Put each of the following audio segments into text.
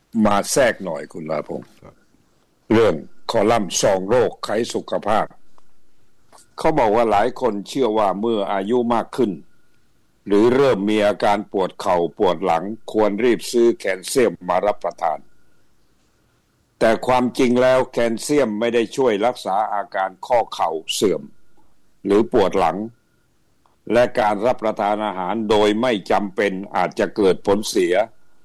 มาแทรกหน่อยคุณลาพงศ์เรื่องคอลัมน์ส่องโรคไขสุขภาพเขาบอกว่าหลายคนเชื่อว่าเมื่ออายุมากขึ้นหรือเริ่มมีอาการปวดเข่าปวดหลังควรรีบซื้อแคลเซียมมารับประทานแต่ความจริงแล้วแคลเซียมไม่ได้ช่วยรักษาอาการข้อเข่าเสื่อมหรือปวดหลังและการรับประทานอาหารโดยไม่จำเป็นอาจจะเกิดผลเสีย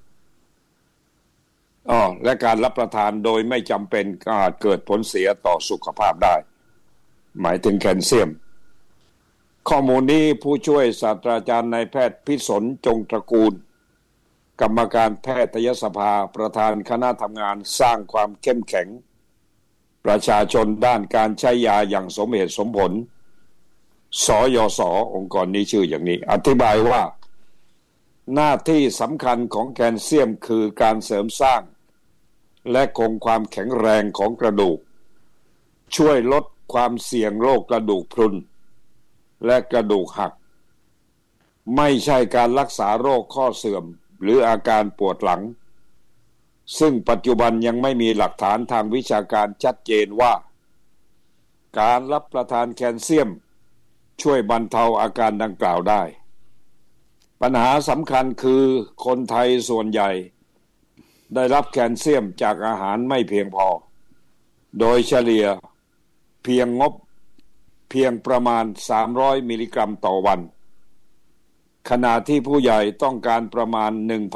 และการรับประทานโดยไม่จำเป็นก็อาจเกิดผลเสียต่อสุขภาพได้หมายถึงแคลเซียมข้อมูลนี้ผู้ช่วยศาสตราจารย์นายแพทย์พิสนจงตระกูลกรรมการแพทยสภาประธานคณะทำงานสร้างความเข้มแข็งประชาชนด้านการใช้ยาอย่างสมเหตุสมผลสยศองค์กรนี้ชื่ออย่างนี้อธิบายว่าหน้าที่สำคัญของแคลเซียมคือการเสริมสร้างและคงความแข็งแรงของกระดูกช่วยลดความเสี่ยงโรคกระดูกพรุนและกระดูกหักไม่ใช่การรักษาโรคข้อเสื่อมหรืออาการปวดหลังซึ่งปัจจุบันยังไม่มีหลักฐานทางวิชาการชัดเจนว่าการรับประทานแคลเซียมช่วยบรรเทาอาการดังกล่าวได้ปัญหาสำคัญคือคนไทยส่วนใหญ่ได้รับแคลเซียมจากอาหารไม่เพียงพอโดยเฉลี่ยเพียงประมาณ300มิลลิกรัมต่อวันขณะที่ผู้ใหญ่ต้องการประมาณ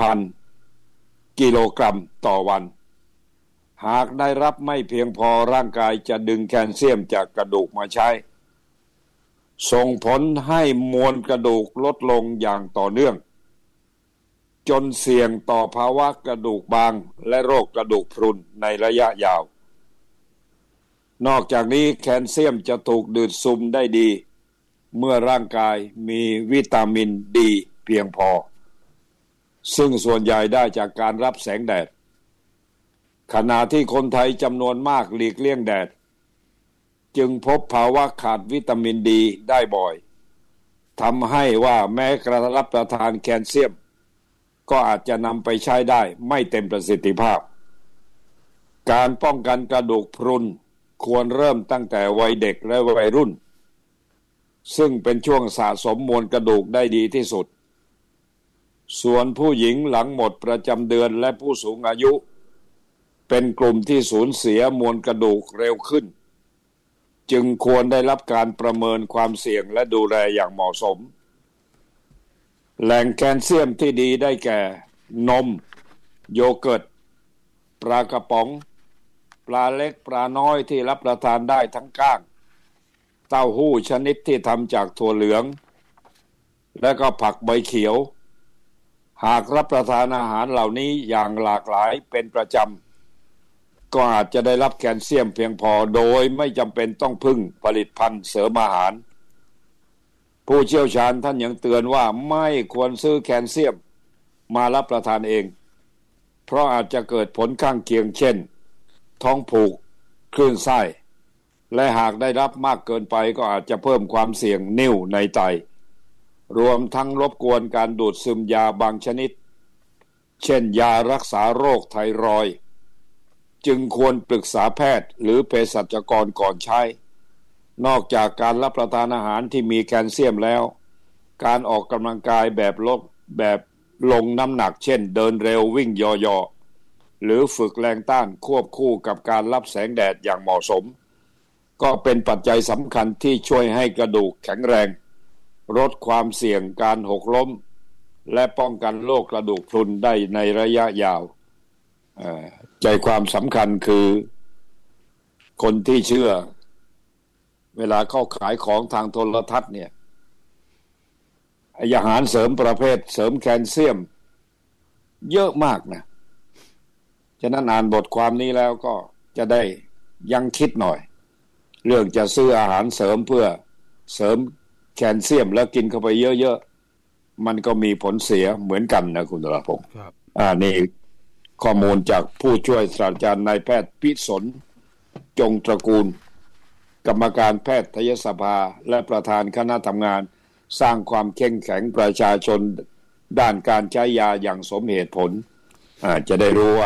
1,000 กิโลกรัมต่อวันหากได้รับไม่เพียงพอร่างกายจะดึงแคลเซียมจากกระดูกมาใช้ส่งผลให้มวลกระดูกลดลงอย่างต่อเนื่องจนเสี่ยงต่อภาวะกระดูกบางและโรคกระดูกพรุนในระยะยาวนอกจากนี้แคลเซียมจะถูกดูดซึมได้ดีเมื่อร่างกายมีวิตามินดีเพียงพอซึ่งส่วนใหญ่ได้จากการรับแสงแดดขณะที่คนไทยจำนวนมากหลีกเลี่ยงแดดจึงพบภาวะขาดวิตามินดีได้บ่อยทำให้ว่าแม้กระรับประทานแคลเซียมก็อาจจะนำไปใช้ได้ไม่เต็มประสิทธิภาพการป้องกันกระดูกพรุนควรเริ่มตั้งแต่วัยเด็กและวัยรุ่นซึ่งเป็นช่วงสะสมมวลกระดูกได้ดีที่สุดส่วนผู้หญิงหลังหมดประจำเดือนและผู้สูงอายุเป็นกลุ่มที่สูญเสียมวลกระดูกเร็วขึ้นจึงควรได้รับการประเมินความเสี่ยงและดูแลอย่างเหมาะสมแหล่งแคลเซียมที่ดีได้แก่นมโยเกิร์ตปลากระป๋องปลาเล็กปลาน้อยที่รับประทานได้ทั้งก้างเต้าหู้ชนิดที่ทำจากถั่วเหลืองและก็ผักใบเขียวหากรับประทานอาหารเหล่านี้อย่างหลากหลายเป็นประจำก็อาจจะได้รับแคลเซียมเพียงพอโดยไม่จำเป็นต้องพึ่งผลิตภัณฑ์เสริมอาหารผู้เชี่ยวชาญท่านยังเตือนว่าไม่ควรซื้อแคลเซียมมารับประทานเองเพราะอาจจะเกิดผลข้างเคียงเช่นท้องผูกคลื่นไส้และหากได้รับมากเกินไปก็อาจจะเพิ่มความเสี่ยงนิ่วในไตรวมทั้งรบกวนการดูดซึมยาบางชนิดเช่นยารักษาโรคไทรอยด์จึงควรปรึกษาแพทย์หรือเภสัชกรก่อนใช้นอกจากการรับประทานอาหารที่มีแคลเซียมแล้วการออกกำลังกายแบบลงน้ำหนักเช่นเดินเร็ววิ่งยอๆหรือฝึกแรงต้านควบคู่กับการรับแสงแดดอย่างเหมาะสมก็เป็นปัจจัยสำคัญที่ช่วยให้กระดูกแข็งแรงลดความเสี่ยงการหกล้มและป้องกันโรคกระดูกพรุนได้ในระยะยาวใจความสำคัญคือคนที่เชื่อเวลาเข้าขายของทางโทรทัศน์เนี่ยอาหารเสริมประเภทเสริมแคลเซียมเยอะมากนะฉะนั้นอ่านบทความนี้แล้วก็จะได้ยังคิดหน่อยเรื่องจะซื้ออาหารเสริมเพื่อเสริมแคลเซียมแล้วกินเข้าไปเยอะๆมันก็มีผลเสียเหมือนกันนะคุณธราพงศ์นี่ข้อมูลจากผู้ช่วยศาสตราจารย์นายแพทย์พิสนจงตระกูลกรรมการแพทยสภาและประธานคณะทำงานสร้างความเข้มแข็งประชาชนด้านการใช้ยาอย่างสมเหตุผลจะได้รู้ว่า